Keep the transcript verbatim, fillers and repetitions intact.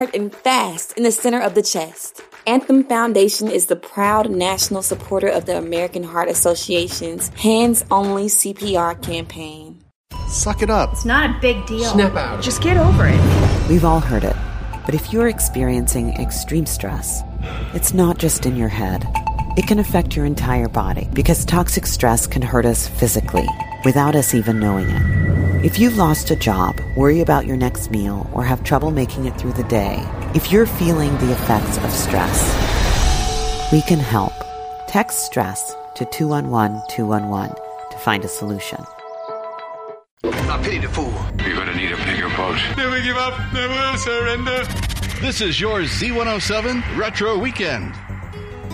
and fast in the center of the chest. Anthem Foundation is the proud national supporter of the American Heart Association's hands-only C P R campaign. Suck it up. It's not a big deal. Snap out. Just get over it. We've all heard it. But if you're experiencing extreme stress, it's not just in your head. It can affect your entire body because toxic stress can hurt us physically without us even knowing it. If you've lost a job, worry about your next meal, or have trouble making it through the day, if you're feeling the effects of stress, we can help. Text STRESS to two one one two one one to find a solution. I pity the fool. You're going to need a bigger boat. Never give up, never surrender. This is your Z one oh seven Retro Weekend.